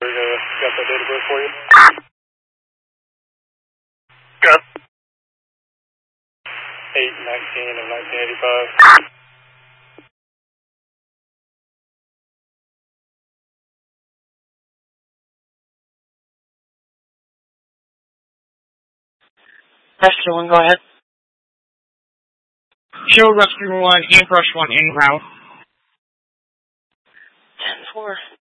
Got that date of birth for you? Go. 8/19 of 1985. Rescue 1, go ahead. Show Rescue 1 and Crush 1 en route. 10-4.